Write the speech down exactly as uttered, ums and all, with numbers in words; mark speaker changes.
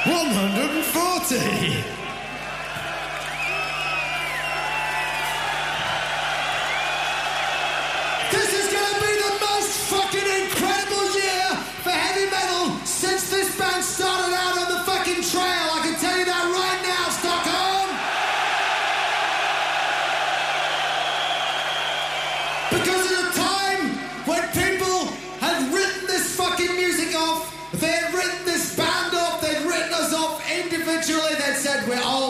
Speaker 1: one hundred forty. This is going to be the most fucking incredible year for heavy metal since this band started out on the fucking trail. I can tell you that right now, Stockholm. Because at a time when people had written this fucking music off, they had written this band off, they'd written us off individually, they'd said we're all